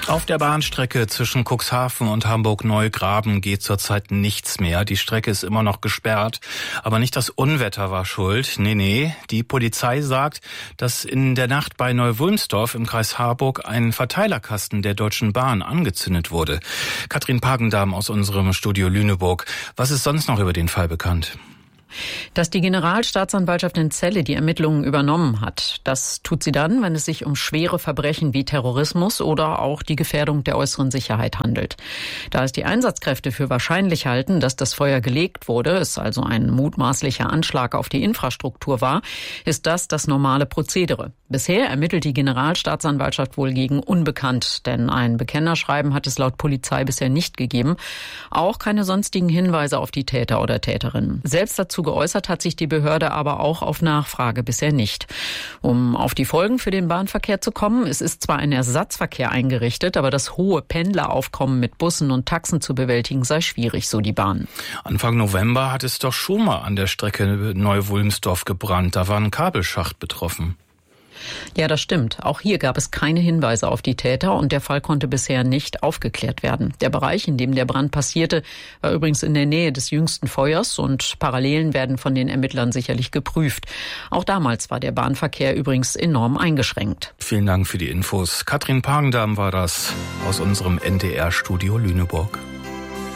Auf der Bahnstrecke zwischen Cuxhaven und Hamburg-Neugraben geht zurzeit nichts mehr. Die Strecke ist immer noch gesperrt. Aber nicht das Unwetter war schuld. Nee. Die Polizei sagt, dass in der Nacht bei Neu-Wulmsdorf im Kreis Harburg ein Verteilerkasten der Deutschen Bahn angezündet wurde. Katrin Pagendam aus unserem Studio Lüneburg. Was ist sonst noch über den Fall bekannt? Dass die Generalstaatsanwaltschaft in Celle die Ermittlungen übernommen hat. Das tut sie dann, wenn es sich um schwere Verbrechen wie Terrorismus oder auch die Gefährdung der äußeren Sicherheit handelt. Da es die Einsatzkräfte für wahrscheinlich halten, dass das Feuer gelegt wurde, es also ein mutmaßlicher Anschlag auf die Infrastruktur war, ist das normale Prozedere. Bisher ermittelt die Generalstaatsanwaltschaft wohl gegen Unbekannt, denn ein Bekennerschreiben hat es laut Polizei bisher nicht gegeben. Auch keine sonstigen Hinweise auf die Täter oder Täterinnen. Selbst dazu geäußert hat sich die Behörde aber auch auf Nachfrage bisher nicht. Um auf die Folgen für den Bahnverkehr zu kommen, es ist zwar ein Ersatzverkehr eingerichtet, aber das hohe Pendleraufkommen mit Bussen und Taxen zu bewältigen sei schwierig, so die Bahn. Anfang November hat es doch schon mal an der Strecke Neu-Wulmsdorf gebrannt. Da war ein Kabelschacht betroffen. Ja, das stimmt. Auch hier gab es keine Hinweise auf die Täter und der Fall konnte bisher nicht aufgeklärt werden. Der Bereich, in dem der Brand passierte, war übrigens in der Nähe des jüngsten Feuers und Parallelen werden von den Ermittlern sicherlich geprüft. Auch damals war der Bahnverkehr übrigens enorm eingeschränkt. Vielen Dank für die Infos. Katrin Pagendam war das aus unserem NDR-Studio Lüneburg.